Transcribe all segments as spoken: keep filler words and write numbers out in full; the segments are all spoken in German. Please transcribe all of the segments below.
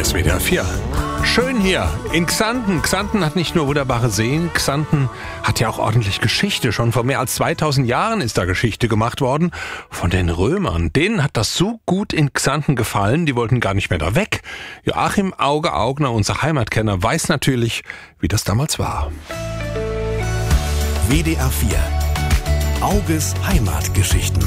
ist W D R vier. Schön hier in Xanten. Xanten hat nicht nur wunderbare Seen, Xanten hat ja auch ordentlich Geschichte. Schon vor mehr als zweitausend Jahren ist da Geschichte gemacht worden von den Römern. Denen hat das so gut in Xanten gefallen, die wollten gar nicht mehr da weg. Joachim Auge-Augner, unser Heimatkenner, weiß natürlich, wie das damals war. W D R vier. Auges Heimatgeschichten.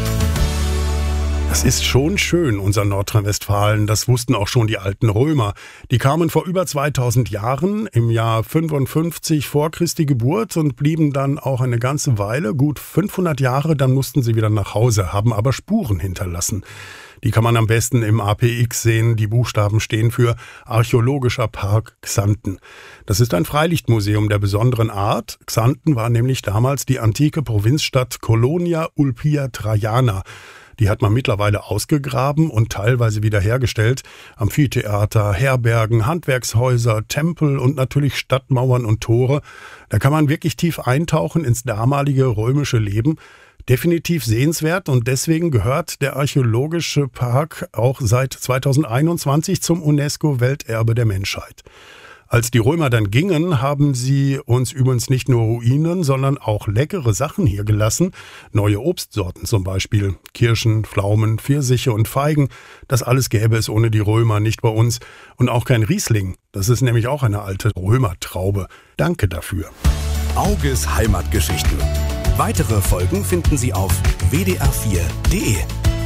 Das ist schon schön, unser Nordrhein-Westfalen. Das wussten auch schon die alten Römer. Die kamen vor über zweitausend Jahren, im Jahr fünfundfünfzig vor Christi Geburt, und blieben dann auch eine ganze Weile, gut fünfhundert Jahre. Dann mussten sie wieder nach Hause, haben aber Spuren hinterlassen. Die kann man am besten im A P X sehen. Die Buchstaben stehen für Archäologischer Park Xanten. Das ist ein Freilichtmuseum der besonderen Art. Xanten war nämlich damals die antike Provinzstadt Colonia Ulpia Traiana. Die hat man mittlerweile ausgegraben und teilweise wiederhergestellt. Amphitheater, Herbergen, Handwerkshäuser, Tempel und natürlich Stadtmauern und Tore. Da kann man wirklich tief eintauchen ins damalige römische Leben. Definitiv sehenswert, und deswegen gehört der Archäologische Park auch seit zweitausendeinundzwanzig zum UNESCO-Welterbe der Menschheit. Als die Römer dann gingen, haben sie uns übrigens nicht nur Ruinen, sondern auch leckere Sachen hier gelassen. Neue Obstsorten zum Beispiel. Kirschen, Pflaumen, Pfirsiche und Feigen. Das alles gäbe es ohne die Römer nicht bei uns. Und auch kein Riesling. Das ist nämlich auch eine alte Römertraube. Danke dafür. Auges Heimatgeschichten. Weitere Folgen finden Sie auf w d r vier punkt d e.